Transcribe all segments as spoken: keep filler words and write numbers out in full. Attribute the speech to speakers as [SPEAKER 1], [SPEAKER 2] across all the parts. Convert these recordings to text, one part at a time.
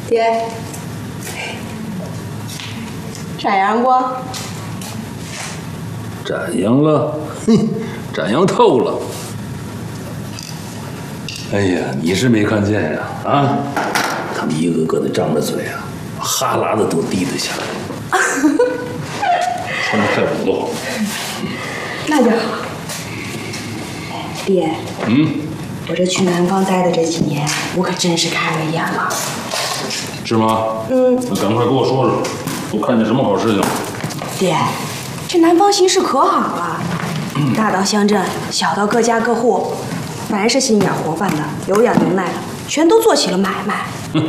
[SPEAKER 1] 爹，咋样不？
[SPEAKER 2] 展扬了，哼，展扬透了。哎呀，你是没看见呀？啊，他们一个个的张着嘴啊，哈喇子都滴得下来。穿的太武了。
[SPEAKER 1] 那就好。爹，
[SPEAKER 2] 嗯，
[SPEAKER 1] 我这去南方待的这几年，我可真是开了眼了。
[SPEAKER 2] 是吗？
[SPEAKER 1] 嗯。
[SPEAKER 2] 那赶快给我说说，都看见什么好事情？
[SPEAKER 1] 爹，这南方形势可好了，大到乡镇，小到各家各户，凡是心眼活泛的、有眼能耐的，全都做起了买卖。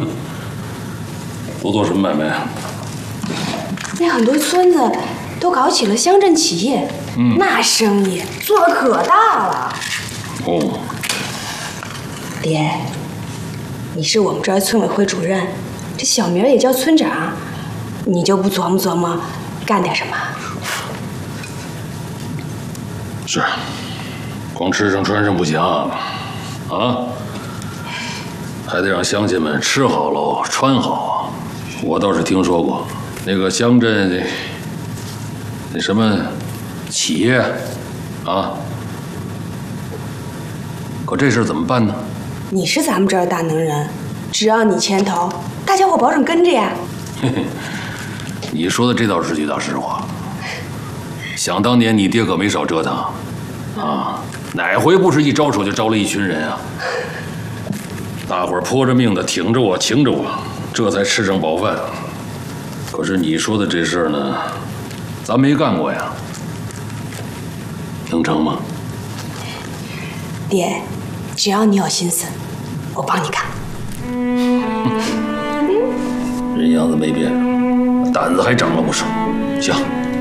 [SPEAKER 2] 都做什么买卖啊？
[SPEAKER 1] 那很多村子都搞起了乡镇企业，嗯，那生意做得可大了。
[SPEAKER 2] 哦，
[SPEAKER 1] 爹，你是我们这儿村委会主任，这小名也叫村长，你就不琢磨琢磨，干点什么？
[SPEAKER 2] 是，光吃上穿上不行啊，还得让乡亲们吃好喽，穿好啊。我倒是听说过，那个乡镇那那什么企业啊，可这事怎么办呢？
[SPEAKER 1] 你是咱们这儿大能人，只要你牵头，大家伙保准跟着呀。
[SPEAKER 2] 嘿嘿，你说的这倒是句大实话。想当年你爹可没少折腾，啊，哪回不是一招手就招了一群人啊？大伙儿泼着命的挺着我，擎着我，这才吃上饱饭。可是你说的这事儿呢，咱没干过呀，能成吗？
[SPEAKER 1] 爹，只要你有心思，我帮你干。
[SPEAKER 2] 人样子没变，胆子还长了不少。行，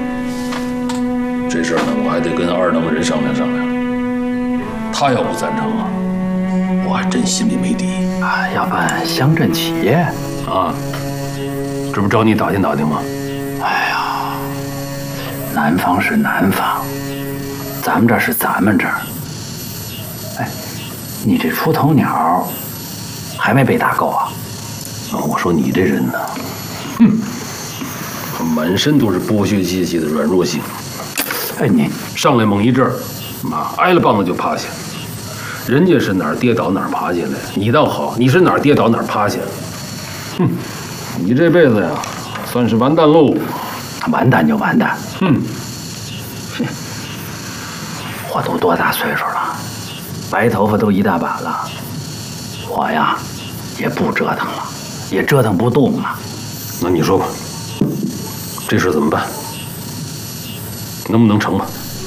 [SPEAKER 2] 这事儿呢，我还得跟二等人商量商量。他要不赞成啊，我还真心里没底。
[SPEAKER 3] 啊，要办乡镇企业
[SPEAKER 2] 啊，这不找你打听打听吗？
[SPEAKER 3] 哎呀，南方是南方，咱们这是咱们这儿。哎，你这出头鸟还没被打够啊？
[SPEAKER 2] 啊，我说你这人呢，哼，满身都是剥削阶级的软弱性。
[SPEAKER 3] 哎，你
[SPEAKER 2] 上来猛一阵儿，妈挨了棒子就趴下。人家是哪儿跌倒哪儿爬起来，你倒好，你是哪儿跌倒哪儿趴下。哼，你这辈子呀，算是完蛋喽。
[SPEAKER 3] 完蛋就完蛋。
[SPEAKER 2] 哼，
[SPEAKER 3] 我都多大岁数了，白头发都一大把了，我呀也不折腾了，也折腾不动了。
[SPEAKER 2] 那你说吧，这事怎么办？能不能成吧？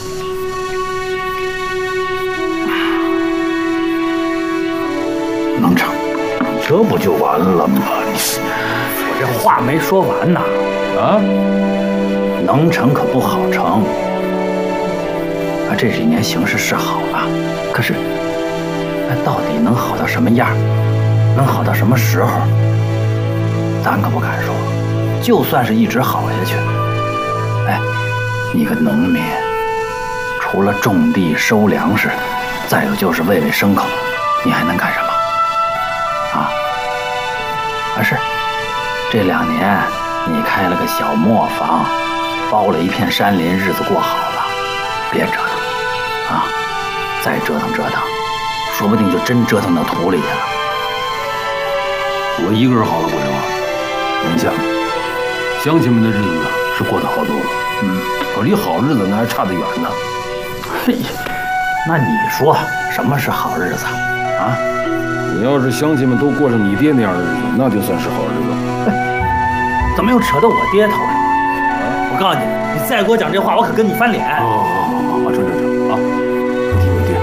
[SPEAKER 3] 能成，这不就完了吗？我这话没说完呢。啊，能成可不好成。啊，这几年形势是好了，可是那到底能好到什么样？能好到什么时候？咱可不敢说。就算是一直好下去，哎，你个农民，除了种地收粮食，再有就是喂喂牲口，你还能干什么？啊，啊是，这两年你开了个小磨坊，包了一片山林，日子过好了，别折腾，啊，再折腾折腾，说不定就真折腾到土里去了。
[SPEAKER 2] 我一个人好了不成啊？你想，乡亲们的日子呢是过得好多了，嗯，可离好日子那还差得远呢。
[SPEAKER 3] 嘿，那你说什么是好日子啊？
[SPEAKER 2] 你要是乡亲们都过上你爹那样的日子，那就算是好日子。
[SPEAKER 3] 哎，怎么又扯到我爹头上了？啊！我告诉你，你再给我讲这话，我可跟你翻脸。
[SPEAKER 2] 好好好好好，成成成啊！不提我爹。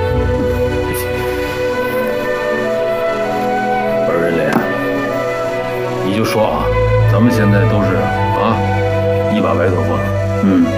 [SPEAKER 2] 二人莲，你就说啊，咱们现在都是啊一把白头发了，
[SPEAKER 3] 嗯。